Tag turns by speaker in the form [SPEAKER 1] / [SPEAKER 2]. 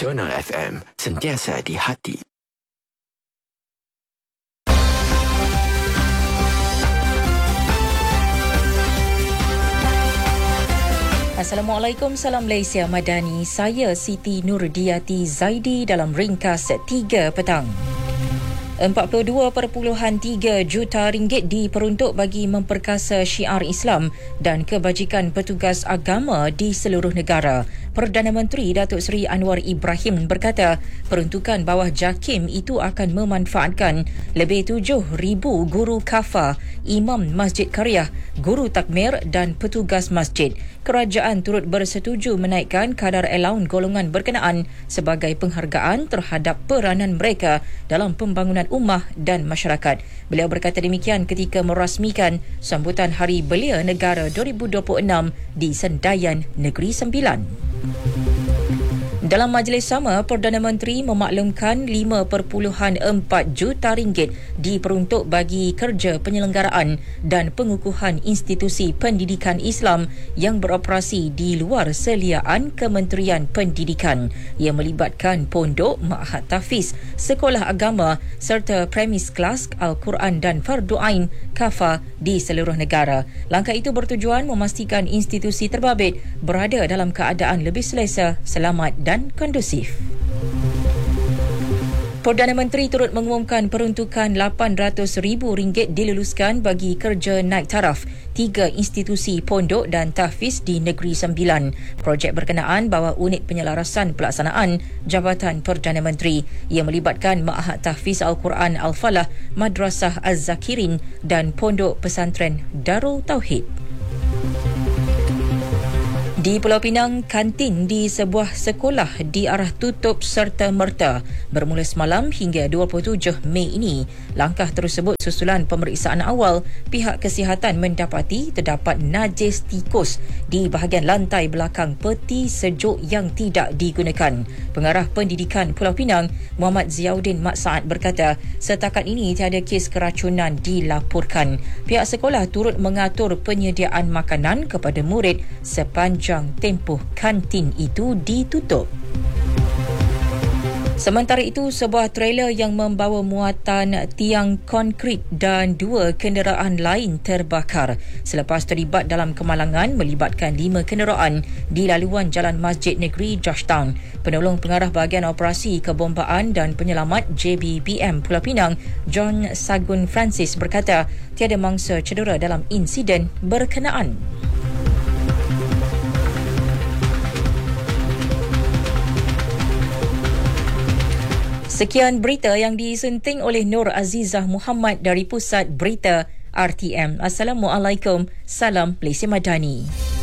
[SPEAKER 1] Nasional FM, sentiasa di hati.
[SPEAKER 2] Assalamualaikum, salam Malaysia Madani. Saya Siti Nurdiati Zaidi dalam ringkas 3 petang. 42.3 juta ringgit diperuntuk bagi memperkasa syiar Islam dan kebajikan petugas agama di seluruh negara. Perdana Menteri Datuk Seri Anwar Ibrahim berkata, peruntukan bawah JAKIM itu akan memanfaatkan lebih 7,000 guru kafah, imam masjid qaryah, guru takmir dan petugas masjid. Kerajaan turut bersetuju menaikkan kadar allowance golongan berkenaan sebagai penghargaan terhadap peranan mereka dalam pembangunan ummah dan masyarakat. Beliau berkata demikian ketika merasmikan sambutan Hari Belia Negara 2026 di Sendayan Negeri Sembilan. Dalam majlis sama, Perdana Menteri memaklumkan 5.4 juta ringgit diperuntuk bagi kerja penyelenggaraan dan pengukuhan institusi pendidikan Islam yang beroperasi di luar seliaan Kementerian Pendidikan. Ia melibatkan pondok, ma'had tahfiz, sekolah agama serta premis kelas Al-Quran dan Fardu Ain kafah di seluruh negara. Langkah itu bertujuan memastikan institusi terbabit berada dalam keadaan lebih selesa, selamat dan kondusif. Perdana Menteri turut mengumumkan peruntukan RM800,000 diluluskan bagi kerja naik taraf 3 institusi pondok dan tahfiz di Negeri Sembilan. Projek berkenaan bawah unit penyelarasan pelaksanaan Jabatan Perdana Menteri. Ia melibatkan Ma'had Tahfiz Al-Quran Al-Falah, Madrasah Az-Zakirin dan Pondok Pesantren Darul Tauhid. Di Pulau Pinang, kantin di sebuah sekolah diarah tutup serta-merta bermula semalam hingga 27 Mei ini. Langkah tersebut susulan pemeriksaan awal. Pihak kesihatan mendapati terdapat najis tikus di bahagian lantai belakang peti sejuk yang tidak digunakan. Pengarah Pendidikan Pulau Pinang, Muhammad Ziauddin Mat Saad berkata, setakat ini tiada kes keracunan dilaporkan. Pihak sekolah turut mengatur penyediaan makanan kepada murid sepanjang tempoh kantin itu ditutup. Sementara itu, sebuah trailer yang membawa muatan tiang konkrit dan 2 kenderaan lain terbakar selepas terlibat dalam kemalangan melibatkan 5 kenderaan di laluan Jalan Masjid Negeri Georgetown. Penolong Pengarah Bahagian Operasi Kebombaan dan Penyelamat JBPM Pulau Pinang, John Sagun Francis berkata, tiada mangsa cedera dalam insiden berkenaan. Sekian berita yang disunting oleh Nur Azizah Muhammad dari Pusat Berita RTM. Assalamualaikum, salam Malaysia Madani.